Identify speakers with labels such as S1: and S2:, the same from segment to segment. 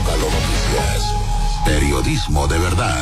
S1: Zócalo Noticias. Periodismo de verdad.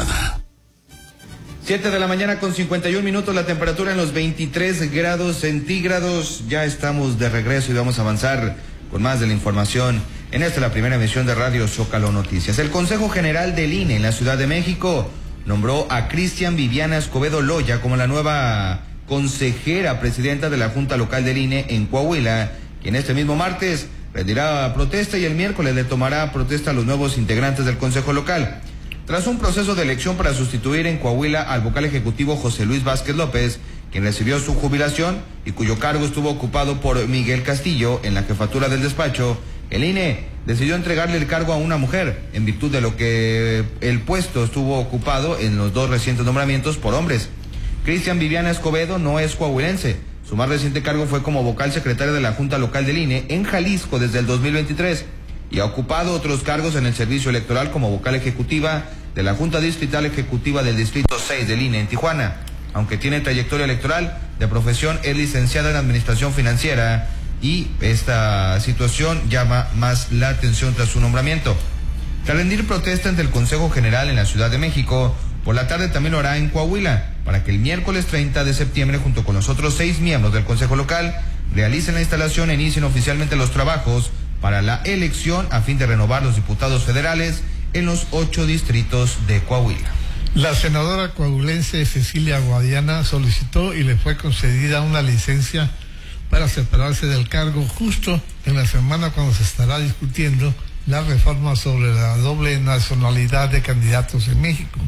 S2: 7 de la mañana con 51 minutos, la temperatura en los 23 grados centígrados. Ya estamos de regreso y vamos a avanzar con más de la información. En esta la primera emisión de Radio Zócalo Noticias. El Consejo General del INE en la Ciudad de México nombró a Cristian Viviana Escobedo Loya como la nueva consejera presidenta de la Junta Local del INE en Coahuila, quien este mismo martes rendirá protesta y el miércoles le tomará protesta a los nuevos integrantes del Consejo Local. Tras un proceso de elección para sustituir en Coahuila al vocal ejecutivo José Luis Vázquez López, quien recibió su jubilación y cuyo cargo estuvo ocupado por Miguel Castillo en la jefatura del despacho, el INE decidió entregarle el cargo a una mujer, en virtud de lo que el puesto estuvo ocupado en los dos recientes nombramientos por hombres. Cristian Viviana Escobedo no es coahuilense. Su más reciente cargo fue como vocal secretaria de la Junta Local del INE en Jalisco desde el 2023 y ha ocupado otros cargos en el servicio electoral como vocal ejecutiva de la Junta Distrital Ejecutiva del Distrito 6 del INE en Tijuana. Aunque tiene trayectoria electoral, de profesión es licenciada en Administración Financiera y esta situación llama más la atención tras su nombramiento. Tras rendir protesta ante el Consejo General en la Ciudad de México, por la tarde también lo hará en Coahuila, para que el miércoles 30 de septiembre, junto con los otros 6 miembros del Consejo Local, realicen la instalación e inicien oficialmente los trabajos para la elección a fin de renovar los diputados federales en los 8 distritos de Coahuila.
S3: La senadora coahuilense Cecilia Guadiana solicitó y le fue concedida una licencia para separarse del cargo justo en la semana cuando se estará discutiendo la reforma sobre la doble nacionalidad de candidatos en México.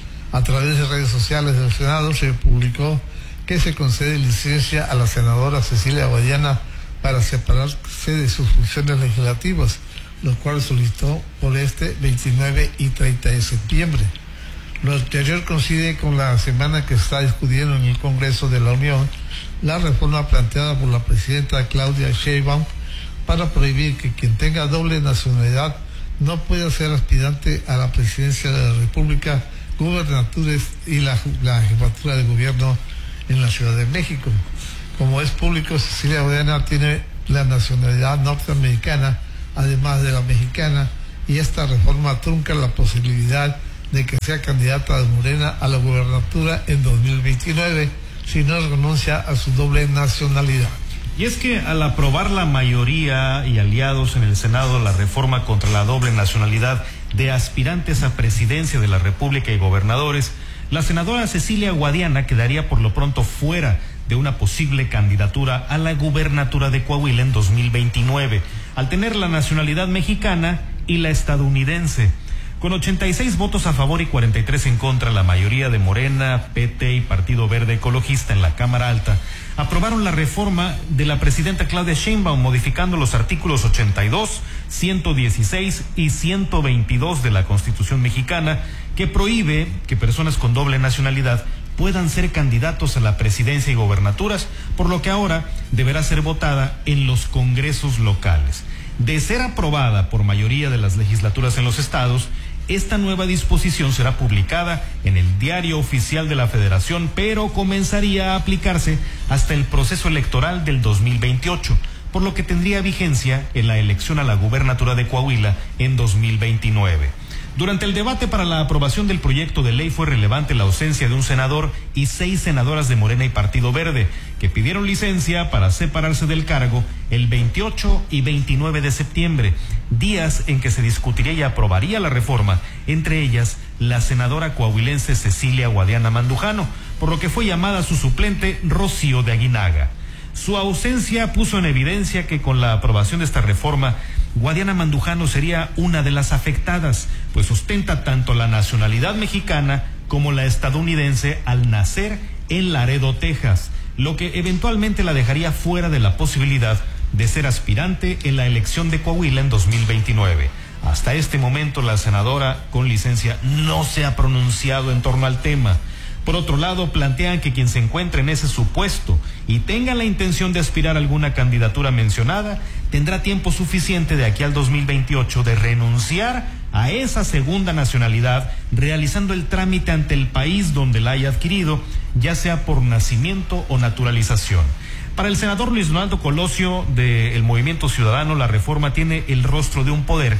S3: A través de redes sociales del Senado se publicó que se concede licencia a la senadora Cecilia Guadiana para separarse de sus funciones legislativas, lo cual solicitó por este 29 y 30 de septiembre. Lo anterior coincide con la semana que está discutiendo en el Congreso de la Unión la reforma planteada por la presidenta Claudia Sheinbaum para prohibir que quien tenga doble nacionalidad no pueda ser aspirante a la presidencia de la República, gubernaturas y la jefatura de gobierno en la Ciudad de México. Como es público, Cecilia Guadiana tiene la nacionalidad norteamericana, además de la mexicana, y esta reforma trunca la posibilidad de que sea candidata de Morena a la gubernatura en 2029 si no renuncia a su doble nacionalidad.
S4: Y es que al aprobar la mayoría y aliados en el Senado la reforma contra la doble nacionalidad de aspirantes a presidencia de la República y gobernadores, la senadora Cecilia Guadiana quedaría por lo pronto fuera de una posible candidatura a la gubernatura de Coahuila en 2029, al tener la nacionalidad mexicana y la estadounidense. Con 86 votos a favor y 43 en contra, la mayoría de Morena, PT y Partido Verde Ecologista en la Cámara Alta aprobaron la reforma de la presidenta Claudia Sheinbaum, modificando los artículos 82, 116 y 122 de la Constitución mexicana, que prohíbe que personas con doble nacionalidad puedan ser candidatos a la presidencia y gobernaturas, por lo que ahora deberá ser votada en los congresos locales. De ser aprobada por mayoría de las legislaturas en los estados, esta nueva disposición será publicada en el Diario Oficial de la Federación, pero comenzaría a aplicarse hasta el proceso electoral del 2028, por lo que tendría vigencia en la elección a la gubernatura de Coahuila en 2029. Durante el debate para la aprobación del proyecto de ley fue relevante la ausencia de un senador y 6 senadoras de Morena y Partido Verde, que pidieron licencia para separarse del cargo el 28 y 29 de septiembre, días en que se discutiría y aprobaría la reforma, entre ellas la senadora coahuilense Cecilia Guadiana Mandujano, por lo que fue llamada su suplente Rocío de Aguinaga. Su ausencia puso en evidencia que con la aprobación de esta reforma, Guadiana Mandujano sería una de las afectadas, pues ostenta tanto la nacionalidad mexicana como la estadounidense al nacer en Laredo, Texas, lo que eventualmente la dejaría fuera de la posibilidad de ser aspirante en la elección de Coahuila en 2029. Hasta este momento la senadora con licencia no se ha pronunciado en torno al tema. Por otro lado, plantean que quien se encuentre en ese supuesto y tenga la intención de aspirar a alguna candidatura mencionada, tendrá tiempo suficiente de aquí al 2028 de renunciar a esa segunda nacionalidad, realizando el trámite ante el país donde la haya adquirido, ya sea por nacimiento o naturalización. Para el senador Luis Donaldo Colosio del Movimiento Ciudadano, la reforma tiene el rostro de un poder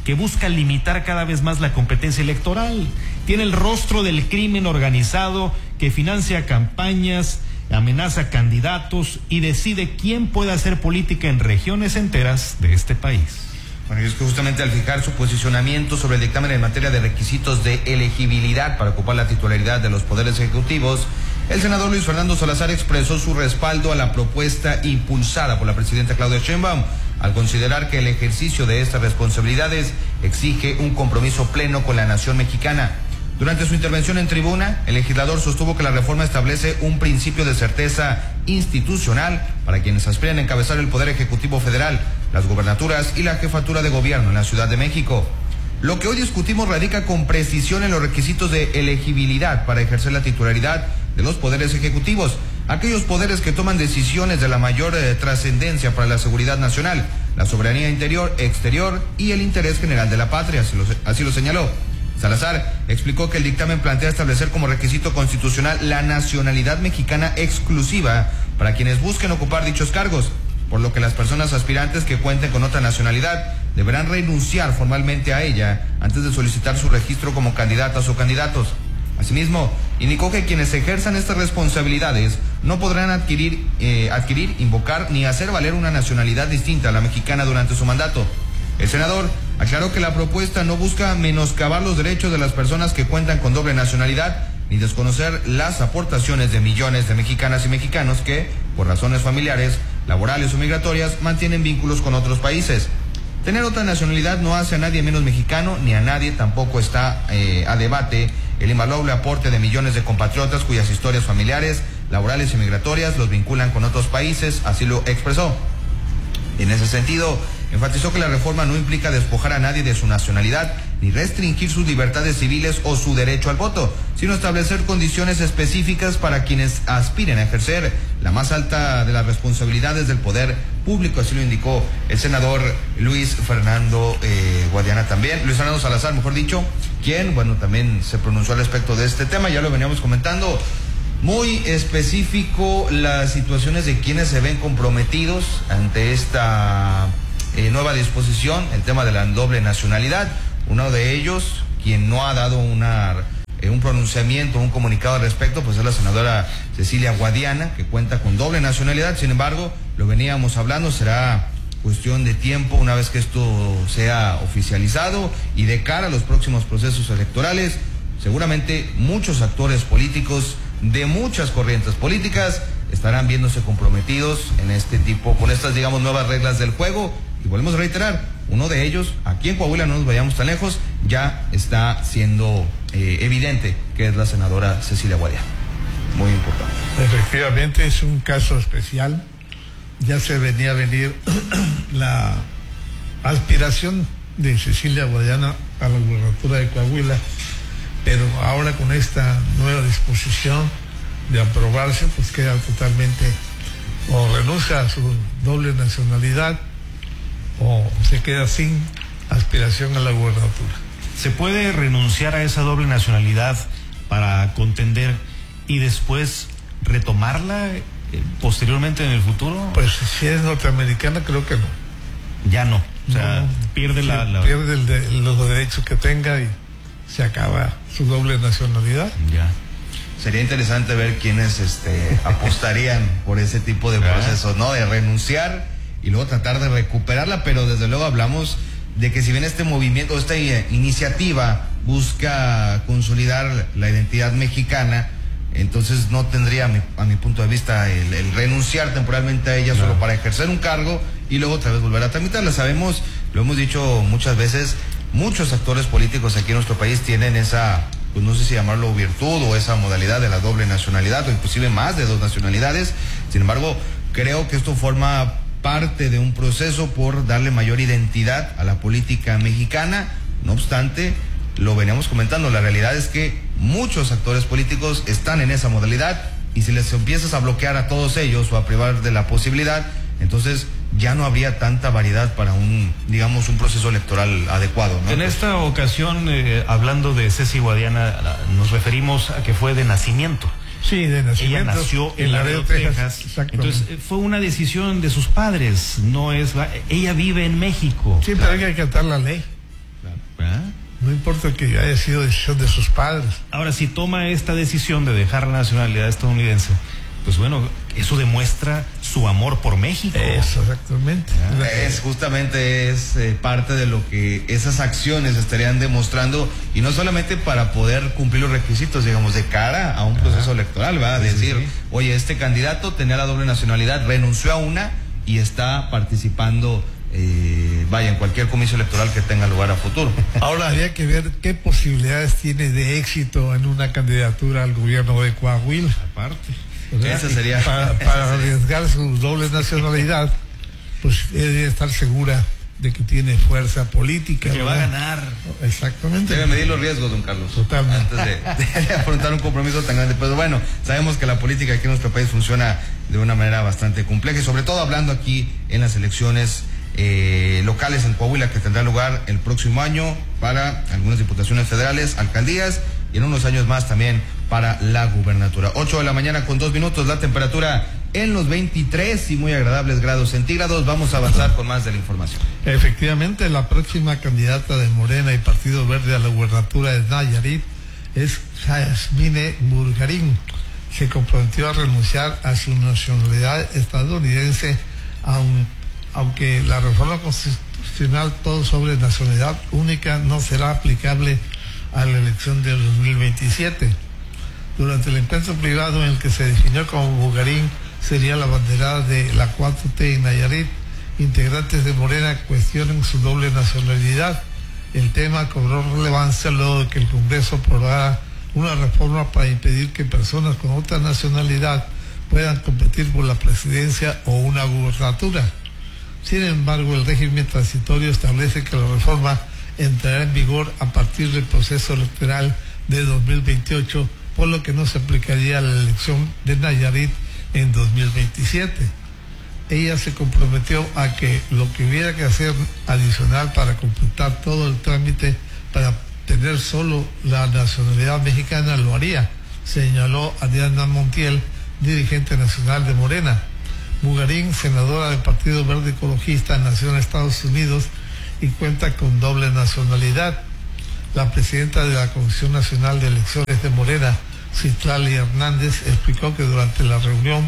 S4: que busca limitar cada vez más la competencia electoral. Tiene el rostro del crimen organizado que financia campañas, amenaza candidatos y decide quién puede hacer política en regiones enteras de este país.
S2: Bueno, y es que justamente al fijar su posicionamiento sobre el dictamen en materia de requisitos de elegibilidad para ocupar la titularidad de los poderes ejecutivos, el senador Luis Fernando Salazar expresó su respaldo a la propuesta impulsada por la presidenta Claudia Sheinbaum, al considerar que el ejercicio de estas responsabilidades exige un compromiso pleno con la nación mexicana. Durante su intervención en tribuna, el legislador sostuvo que la reforma establece un principio de certeza institucional para quienes aspiran a encabezar el Poder Ejecutivo Federal, las gobernaturas y la jefatura de gobierno en la Ciudad de México. Lo que hoy discutimos radica con precisión en los requisitos de elegibilidad para ejercer la titularidad de los poderes ejecutivos, aquellos poderes que toman decisiones de la mayor trascendencia para la seguridad nacional, la soberanía interior, exterior y el interés general de la patria, así lo señaló. Salazar explicó que el dictamen plantea establecer como requisito constitucional la nacionalidad mexicana exclusiva para quienes busquen ocupar dichos cargos, por lo que las personas aspirantes que cuenten con otra nacionalidad deberán renunciar formalmente a ella antes de solicitar su registro como candidatas o candidatos. Asimismo, indicó que quienes ejerzan estas responsabilidades no podrán adquirir, invocar ni hacer valer una nacionalidad distinta a la mexicana durante su mandato. El senador aclaró que la propuesta no busca menoscabar los derechos de las personas que cuentan con doble nacionalidad, ni desconocer las aportaciones de millones de mexicanas y mexicanos que, por razones familiares, laborales o migratorias, mantienen vínculos con otros países. Tener otra nacionalidad no hace a nadie menos mexicano, ni a nadie tampoco está a debate el invaluable aporte de millones de compatriotas cuyas historias familiares, laborales y migratorias los vinculan con otros países, así lo expresó. En ese sentido, enfatizó que la reforma no implica despojar a nadie de su nacionalidad ni restringir sus libertades civiles o su derecho al voto, sino establecer condiciones específicas para quienes aspiren a ejercer la más alta de las responsabilidades del poder público, así lo indicó el senador Luis Fernando Luis Fernando Salazar, mejor dicho, quien, bueno, también se pronunció al respecto de este tema, ya lo veníamos comentando. Muy específico las situaciones de quienes se ven comprometidos ante esta nueva disposición, el tema de la doble nacionalidad. Uno de ellos, quien no ha dado un pronunciamiento, un comunicado al respecto, pues es la senadora Cecilia Guadiana, que cuenta con doble nacionalidad. Sin embargo, lo veníamos hablando, será cuestión de tiempo una vez que esto sea oficializado y de cara a los próximos procesos electorales, seguramente muchos actores políticos de muchas corrientes políticas estarán viéndose comprometidos en este tipo, con estas, digamos, nuevas reglas del juego. Y volvemos a reiterar, uno de ellos, aquí en Coahuila, no nos vayamos tan lejos, ya está siendo evidente, que es la senadora Cecilia Guadiana. Muy importante.
S3: Efectivamente, es un caso especial. Ya se venía a venir la aspiración de Cecilia Guadiana a la gubernatura de Coahuila, pero ahora con esta nueva disposición de aprobarse, pues queda totalmente, o renuncia a su doble nacionalidad o se queda sin aspiración a la gubernatura.
S4: ¿Se puede renunciar a esa doble nacionalidad para contender y después retomarla posteriormente en el futuro?
S3: Pues si es norteamericana, creo que no.
S4: Ya no, o sea, pierde
S3: pierde los derechos que tenga y se acaba su doble nacionalidad.
S4: Ya.
S2: Sería interesante ver quiénes apostarían por ese tipo de procesos, ¿no? De renunciar y luego tratar de recuperarla, pero desde luego hablamos de que si bien este movimiento, esta iniciativa busca consolidar la identidad mexicana, entonces no tendría, a mi punto de vista, el renunciar temporalmente a ella solo para ejercer un cargo y luego otra vez volver a tramitarla. Sabemos, lo hemos dicho muchas veces, muchos actores políticos aquí en nuestro país tienen esa, pues no sé si llamarlo virtud o esa modalidad de la doble nacionalidad o inclusive más de dos nacionalidades. Sin embargo, creo que esto forma parte de un proceso por darle mayor identidad a la política mexicana. No obstante, lo veníamos comentando, la realidad es que muchos actores políticos están en esa modalidad y si les empiezas a bloquear a todos ellos o a privar de la posibilidad, entonces ya no habría tanta variedad para un proceso electoral adecuado, ¿no?
S4: En esta ocasión, hablando de Ceci Guadiana, nos referimos a que fue de nacimiento.
S3: Sí, de nacimiento.
S4: Ella nació en Laredo, Texas. Entonces fue una decisión de sus padres, no es, ella vive en México.
S3: Sí, pero hay que acatar la ley. no importa que haya sido decisión de sus padres.
S4: Ahora, si toma esta decisión de dejar la nacionalidad estadounidense, pues bueno, eso demuestra su amor por México.
S3: Eso, exactamente.
S2: Es justamente parte de lo que esas acciones estarían demostrando, y no solamente para poder cumplir los requisitos, digamos, de cara a un proceso electoral, va a decir, oye, este candidato tenía la doble nacionalidad, renunció a una y está participando en cualquier comicio electoral que tenga lugar a futuro.
S3: Ahora habría que ver qué posibilidades tiene de éxito en una candidatura al gobierno de Coahuila.
S4: Aparte.
S2: Esa sería
S3: para arriesgar su doble nacionalidad, pues debe estar segura de que tiene fuerza política.
S4: Que va a ganar.
S3: Exactamente.
S2: Debe medir los riesgos, don Carlos.
S3: Totalmente.
S2: Antes de afrontar un compromiso tan grande. Pero bueno, sabemos que la política aquí en nuestro país funciona de una manera bastante compleja, y sobre todo hablando aquí en las elecciones locales en Coahuila, que tendrá lugar el próximo año para algunas diputaciones federales, alcaldías, y en unos años más también para la gubernatura. 8:02 a.m, la temperatura en los 23 y muy agradables grados centígrados. Vamos a avanzar con más de la información.
S3: Efectivamente, la próxima candidata de Morena y Partido Verde a la gubernatura de Nayarit es Yasmine Burgarín. Se comprometió a renunciar a su nacionalidad estadounidense, aunque la reforma constitucional todo sobre nacionalidad única no será aplicable a la elección del 2027. Durante el encuentro privado en el que se definió como Burgarín sería la banderada de la 4T en Nayarit, integrantes de Morena cuestionan su doble nacionalidad. El tema cobró relevancia luego de que el Congreso aprobara una reforma para impedir que personas con otra nacionalidad puedan competir por la presidencia o una gubernatura. Sin embargo, el régimen transitorio establece que la reforma entrará en vigor a partir del proceso electoral de 2028, por lo que no se aplicaría a la elección de Nayarit en 2027. Ella se comprometió a que lo que hubiera que hacer adicional para completar todo el trámite para tener solo la nacionalidad mexicana lo haría, señaló Adriana Montiel, dirigente nacional de Morena. Burgarín, senadora del Partido Verde Ecologista, nació en Estados Unidos y cuenta con doble nacionalidad. La presidenta de la Comisión Nacional de Elecciones de Morena, Citlali Hernández, explicó que durante la reunión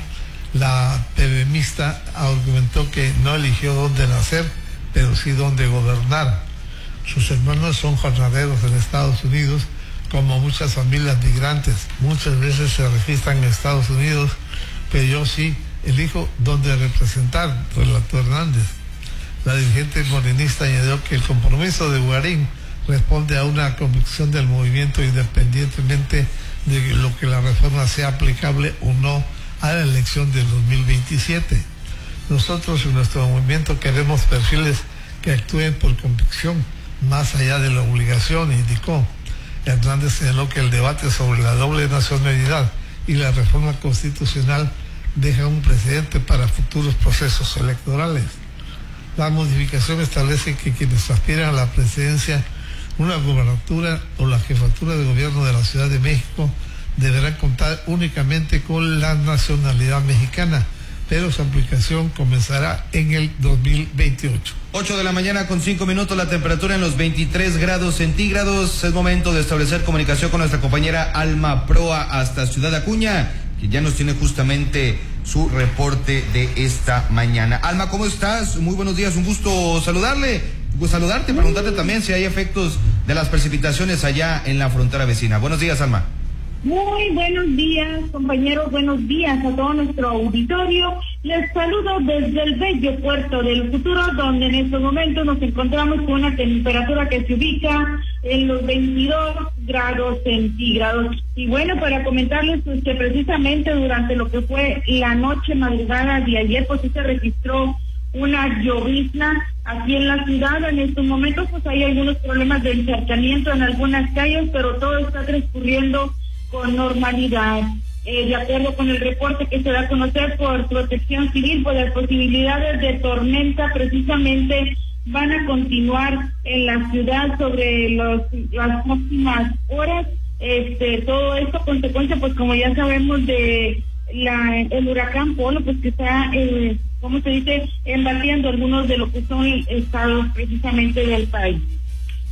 S3: la PBMista argumentó que no eligió dónde nacer, pero sí dónde gobernar. Sus hermanos son jornaleros en Estados Unidos, como muchas familias migrantes. Muchas veces se registran en Estados Unidos, pero yo sí elijo dónde representar, relató Hernández. La dirigente morenista añadió que el compromiso de Burgarín responde a una convicción del movimiento, independientemente de lo que la reforma sea aplicable o no a la elección del 2027. Nosotros en nuestro movimiento queremos perfiles que actúen por convicción, más allá de la obligación, indicó. Hernández señaló que el debate sobre la doble nacionalidad y la reforma constitucional deja un precedente para futuros procesos electorales. La modificación establece que quienes aspiran a la presidencia, una gubernatura o la jefatura de gobierno de la Ciudad de México deberán contar únicamente con la nacionalidad mexicana, pero su aplicación comenzará en el 2028.
S2: 8:05 a.m, la temperatura en los 23 grados centígrados. Es momento de establecer comunicación con nuestra compañera Alma Proa hasta Ciudad Acuña, que ya nos tiene justamente su reporte de esta mañana. Alma, ¿cómo estás? Muy buenos días, un gusto saludarte, preguntarte también si hay efectos de las precipitaciones allá en la frontera vecina. Buenos días, Alma.
S5: Muy buenos días, compañeros, buenos días a todo nuestro auditorio. Les saludo desde el bello puerto del futuro, donde en estos momentos nos encontramos con una temperatura que se ubica en los 22 grados centígrados. Y bueno, para comentarles pues, que precisamente durante lo que fue la noche madrugada de ayer, pues sí se registró una llovizna aquí en la ciudad. En estos momentos pues hay algunos problemas de encharcamiento en algunas calles, pero todo está transcurriendo con normalidad. De acuerdo con el reporte que se da a conocer por Protección Civil, pues las posibilidades de tormenta precisamente van a continuar en la ciudad sobre las próximas horas. Todo esto consecuencia, pues como ya sabemos, de el huracán Polo, pues que está, embatiendo algunos de lo que son estados precisamente del país.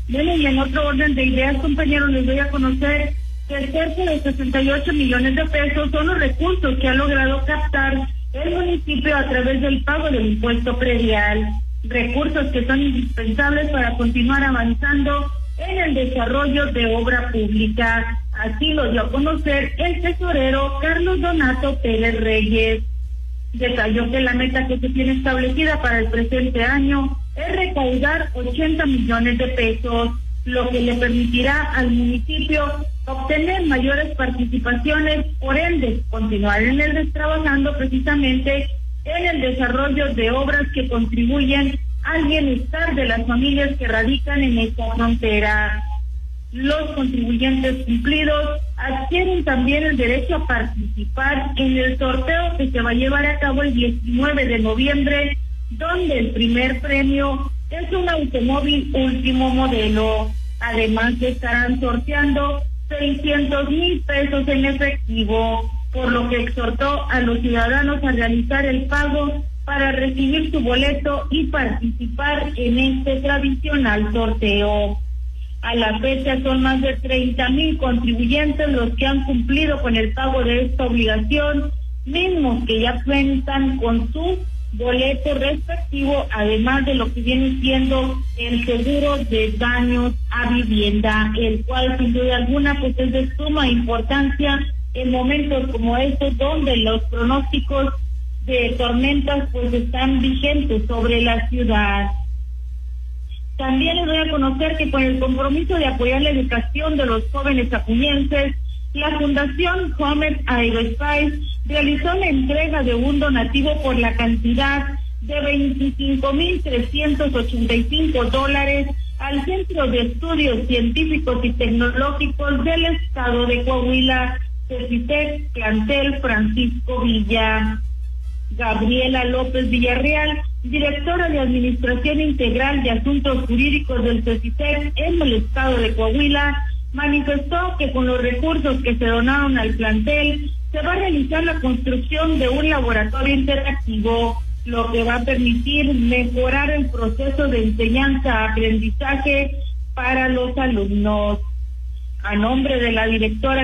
S5: Bueno, y en otro orden de ideas, compañeros, les doy a conocer que cerca de 68 millones de pesos son los recursos que ha logrado captar el municipio a través del pago del impuesto predial. Recursos que son indispensables para continuar avanzando en el desarrollo de obra pública. Así lo dio a conocer el tesorero Carlos Donato Pérez Reyes. Detalló que la meta que se tiene establecida para el presente año es recaudar 80 millones de pesos, lo que le permitirá al municipio obtener mayores participaciones, por ende, continuar trabajando precisamente en el desarrollo de obras que contribuyen al bienestar de las familias que radican en esta frontera. Los contribuyentes cumplidos adquieren también el derecho a participar en el sorteo que se va a llevar a cabo el 19 de noviembre, donde el primer premio es un automóvil último modelo. Además, se estarán sorteando 600,000 pesos en efectivo, por lo que exhortó a los ciudadanos a realizar el pago para recibir su boleto y participar en este tradicional sorteo. A la fecha son más de 30,000 contribuyentes los que han cumplido con el pago de esta obligación, mismos que ya cuentan con su boleto respectivo, además de lo que viene siendo el seguro de daños a vivienda, el cual sin duda alguna pues es de suma importancia en momentos como estos, donde los pronósticos de tormentas pues están vigentes sobre la ciudad. También les doy a conocer que con el compromiso de apoyar la educación de los jóvenes acuñenses, la Fundación Homer Aerospace realizó la entrega de un donativo por la cantidad de $25,385 al Centro de Estudios Científicos y Tecnológicos del Estado de Coahuila, CECITEC, plantel Francisco Villa. Gabriela López Villarreal, directora de Administración Integral de Asuntos Jurídicos del CECITEC en el Estado de Coahuila, manifestó que con los recursos que se donaron al plantel se va a realizar la construcción de un laboratorio interactivo, lo que va a permitir mejorar el proceso de enseñanza-aprendizaje para los alumnos. A nombre de la directora